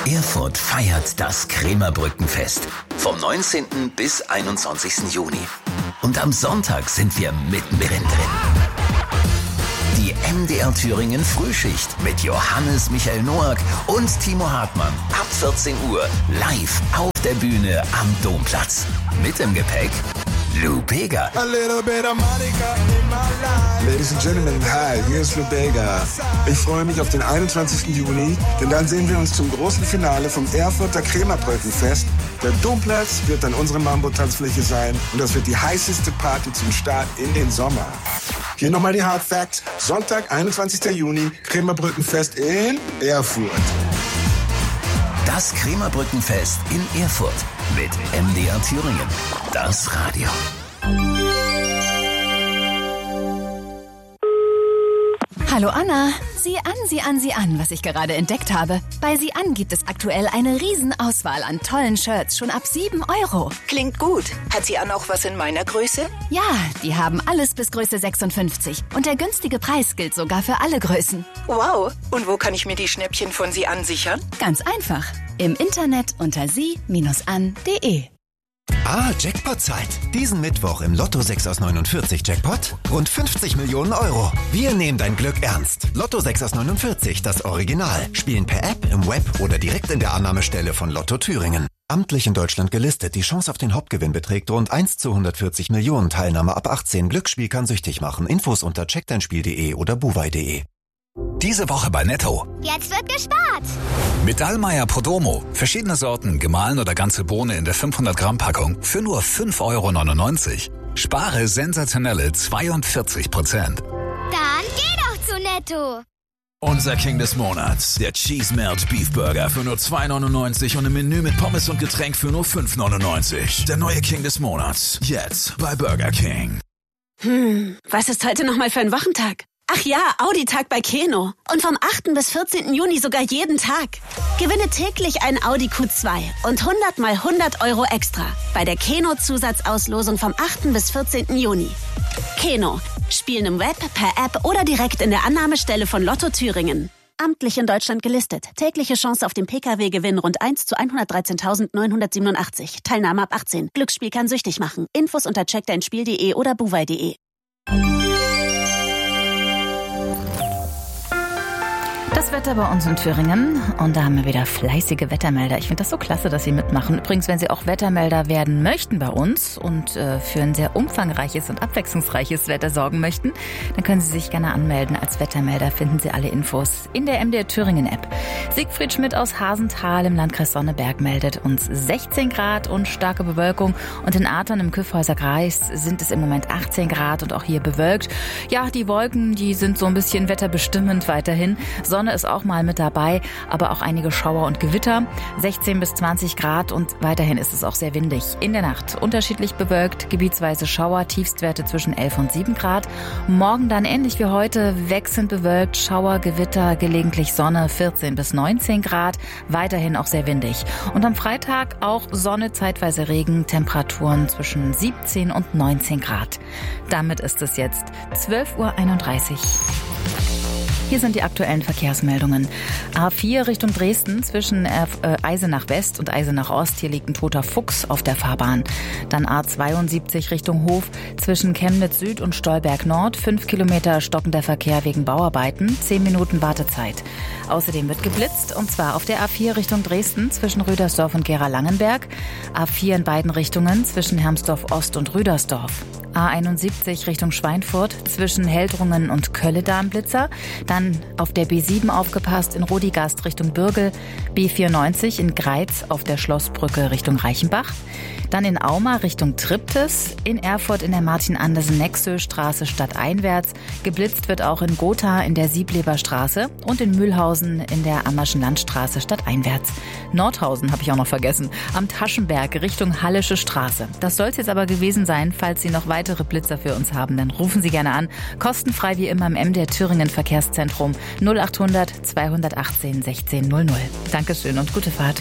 Erfurt feiert das Krämerbrückenfest vom 19. bis 21. Juni. Und am Sonntag sind wir mittendrin drin. Die MDR Thüringen Frühschicht mit Johannes Michael Noack und Timo Hartmann ab 14 Uhr live auf der Bühne am Domplatz. Mit im Gepäck Lou Bega. Ladies and Gentlemen, hi, hier ist Lou Bega. Ich freue mich auf den 21. Juni, denn dann sehen wir uns zum großen Finale vom Erfurter Krämerbrückenfest. Der Domplatz wird dann unsere Mambo-Tanzfläche sein und das wird die heißeste Party zum Start in den Sommer. Hier nochmal die Hard Facts. Sonntag, 21. Juni, Krämerbrückenfest in Erfurt. Das Krämerbrückenfest in Erfurt mit MDR Thüringen. Das Radio. Hallo Anna, sieh an, was ich gerade entdeckt habe. Bei Sieh an gibt es aktuell eine Riesenauswahl an tollen Shirts, schon ab 7 €. Klingt gut. Hat Sieh an auch was in meiner Größe? Ja, die haben alles bis Größe 56. Und der günstige Preis gilt sogar für alle Größen. Wow. Und wo kann ich mir die Schnäppchen von Sieh an sichern? Ganz einfach. Im Internet unter sie-an.de. Jackpot-Zeit. Diesen Mittwoch im Lotto 6 aus 49 Jackpot rund 50 Millionen €. Wir nehmen dein Glück ernst. Lotto 6 aus 49, das Original. Spielen per App, im Web oder direkt in der Annahmestelle von Lotto Thüringen. Amtlich in Deutschland gelistet. Die Chance auf den Hauptgewinn beträgt rund 1 zu 140 Millionen. Teilnahme ab 18. Glücksspiel kann süchtig machen. Infos unter checkdeinspiel.de oder buwei.de. Diese Woche bei Netto. Jetzt wird gespart. Mit Dallmayr Podromo. Verschiedene Sorten, gemahlen oder ganze Bohne in der 500 Gramm Packung für nur 5,99 €. Spare sensationelle 42%. Dann geh doch zu Netto. Unser King des Monats, der Cheese Melt Beef Burger für nur 2,99 € und im Menü mit Pommes und Getränk für nur 5,99 €. Der neue King des Monats, jetzt bei Burger King. Was ist heute nochmal für ein Wochentag? Ach ja, Audi-Tag bei Keno. Und vom 8. bis 14. Juni sogar jeden Tag. Gewinne täglich einen Audi Q2 und 100 mal 100 € extra bei der Keno-Zusatzauslosung vom 8. bis 14. Juni. Keno. Spielen im Web, per App oder direkt in der Annahmestelle von Lotto Thüringen. Amtlich in Deutschland gelistet. Tägliche Chance auf den Pkw-Gewinn rund 1 zu 113.987. Teilnahme ab 18. Glücksspiel kann süchtig machen. Infos unter checkdeinspiel.de oder buwei.de. Das Wetter bei uns in Thüringen und da haben wir wieder fleißige Wettermelder. Ich finde das so klasse, dass Sie mitmachen. Übrigens, wenn Sie auch Wettermelder werden möchten bei uns und für ein sehr umfangreiches und abwechslungsreiches Wetter sorgen möchten, dann können Sie sich gerne anmelden. Als Wettermelder finden Sie alle Infos in der MDR Thüringen App. Siegfried Schmidt aus Hasenthal im Landkreis Sonneberg meldet uns 16 Grad und starke Bewölkung. Und in Athern im Kyffhäuser Kreis sind es im Moment 18 Grad und auch hier bewölkt. Ja, die Wolken, die sind so ein bisschen wetterbestimmend weiterhin. Sonne ist auch mal mit dabei, aber auch einige Schauer und Gewitter. 16 bis 20 Grad und weiterhin ist es auch sehr windig. In der Nacht unterschiedlich bewölkt, gebietsweise Schauer, Tiefstwerte zwischen 11 und 7 Grad. Morgen dann ähnlich wie heute wechselnd bewölkt, Schauer, Gewitter, gelegentlich Sonne, 14 bis 19 Grad. Weiterhin auch sehr windig. Und am Freitag auch Sonne, zeitweise Regen, Temperaturen zwischen 17 und 19 Grad. Damit ist es jetzt 12:31 Uhr. Hier sind die aktuellen Verkehrsmeldungen. A4 Richtung Dresden zwischen Eisenach West und Eisenach Ost. Hier liegt ein toter Fuchs auf der Fahrbahn. Dann A72 Richtung Hof zwischen Chemnitz Süd und Stolberg Nord. 5 Kilometer stockender Verkehr wegen Bauarbeiten. 10 Minuten Wartezeit. Außerdem wird geblitzt und zwar auf der A4 Richtung Dresden zwischen Rüdersdorf und Gera-Langenberg. A4 in beiden Richtungen zwischen Hermsdorf Ost und Rüdersdorf. A71 Richtung Schweinfurt zwischen Heldrungen und Kölledam-Blitzer. Dann auf der B7 aufgepasst in Rodigast Richtung Bürgel. B94 in Greiz auf der Schlossbrücke Richtung Reichenbach. Dann in Auma Richtung Triptis, in Erfurt in der Martin-Andersen-Nexö-Straße stadteinwärts. Geblitzt wird auch in Gotha in der Siebleber-Straße und in Mühlhausen in der Ammerschen Landstraße stadteinwärts. Nordhausen habe ich auch noch vergessen, am Taschenberg Richtung Hallische Straße. Das soll es jetzt aber gewesen sein. Falls Sie noch weitere Blitzer für uns haben, dann rufen Sie gerne an. Kostenfrei wie immer im MDR Thüringen Verkehrszentrum 0800 218 1600. Dankeschön und gute Fahrt.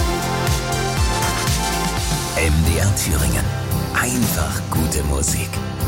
MDR Thüringen. Einfach gute Musik.